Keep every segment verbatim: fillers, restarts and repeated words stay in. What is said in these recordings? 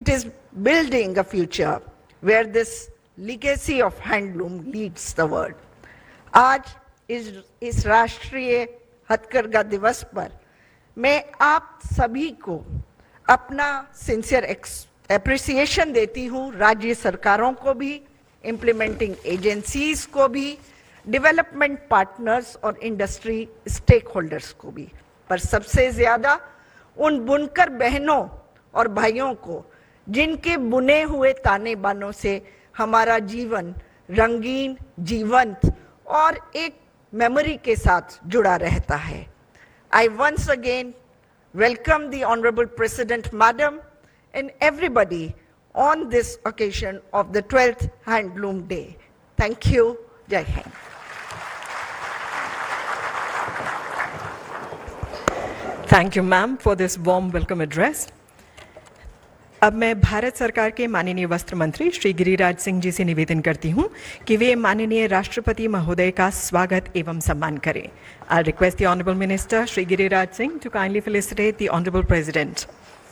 It is building a future where this legacy of handloom leads the world. आज इस इस राष्ट्रीय हथकरघा दिवस पर मैं आप सभी को अपना सिंसियर एप्रिसिएशन देती हूँ, राज्य सरकारों को भी, इम्प्लीमेंटिंग एजेंसीज को भी, डेवलपमेंट पार्टनर्स और इंडस्ट्री स्टेक होल्डर्स को भी, पर सबसे ज्यादा उन बुनकर बहनों और भाइयों को जिनके बुने हुए ताने बानों से हमारा जीवन रंगीन, जीवंत और एक मेमोरी के साथ जुड़ा रहता है. I once again welcome the Honorable President Madam and everybody on this occasion of the twelfth Handloom Day. Thank you. Jai Hind. Thank you, ma'am, for this warm welcome address. अब मैं भारत सरकार के माननीय वस्त्र मंत्री श्री गिरिराज सिंह जी से निवेदन करती हूं कि वे माननीय राष्ट्रपति महोदय का स्वागत एवं सम्मान करें. I request the honourable minister Shri Giriraj Singh to kindly felicitate the honourable president.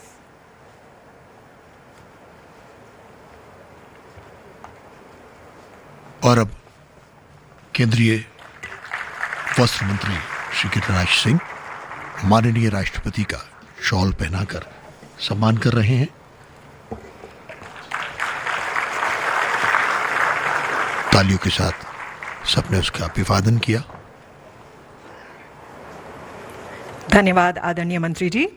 और अब केंद्रीय वस्त्र मंत्री श्री गिरिराज सिंह माननीय राष्ट्रपति का शॉल पहनाकर सम्मान कर रहे हैं. तालियों के साथ सबने उसका अभिवादन किया. धन्यवाद आदरणीय मंत्री जी.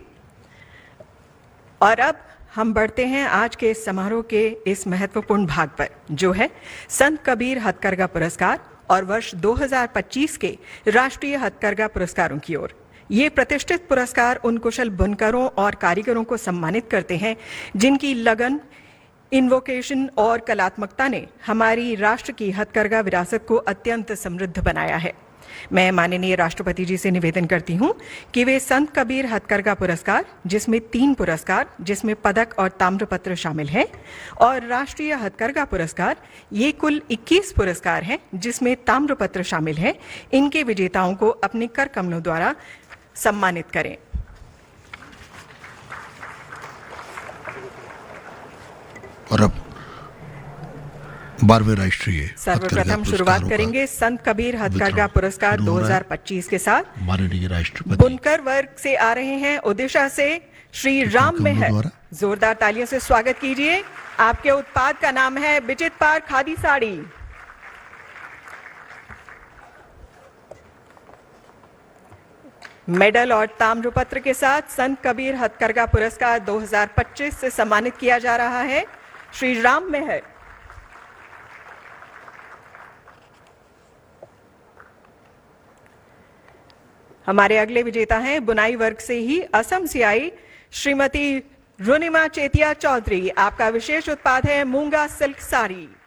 और अब हम बढ़ते हैं आज के इस समारोह के इस महत्वपूर्ण भाग पर, जो है संत कबीर हथकरघा पुरस्कार और वर्ष दो हज़ार पच्चीस के राष्ट्रीय हथकरघा पुरस्कारों की ओर. ये प्रतिष्ठित पुरस्कार उन कुशल बुनकरों और कारीगरों को सम्मानित करते हैं जिनकी लगन, इन्वोकेशन और कलात्मकता ने हमारी राष्ट्र की हथकरघा विरासत को अत्यंत समृद्ध बनाया है. मैं माननीय राष्ट्रपति जी से निवेदन करती हूं कि वे संत कबीर हथकरघा पुरस्कार, जिसमें तीन पुरस्कार, जिसमें पदक और ताम्रपत्र शामिल हैं, और राष्ट्रीय हथकरघा पुरस्कार, ये कुल इक्कीस पुरस्कार हैं जिसमें ताम्रपत्र शामिल हैं, इनके विजेताओं को अपने कर कमलों द्वारा सम्मानित करें. और अब बारहवें राष्ट्रीय सर्वप्रथम शुरुआत करेंगे संत कबीर हथकरघा पुरस्कार दो हज़ार पच्चीस के साथ. माननीय राष्ट्रपति बुनकर वर्ग से आ रहे हैं ओडिशा से श्री राम मेहर. जोरदार तालियों से स्वागत कीजिए. आपके उत्पाद का नाम है बिचित पार खादी साड़ी. मेडल और ताम्रपत्र के साथ संत कबीर हथकरघा पुरस्कार दो हज़ार पच्चीस से सम्मानित किया जा रहा है श्री राम मेहर. हमारे अगले विजेता हैं बुनाई वर्ग से ही असम से आई श्रीमती रुनिमा चेतिया चौधरी. आपका विशेष उत्पाद है मूंगा सिल्क साड़ी.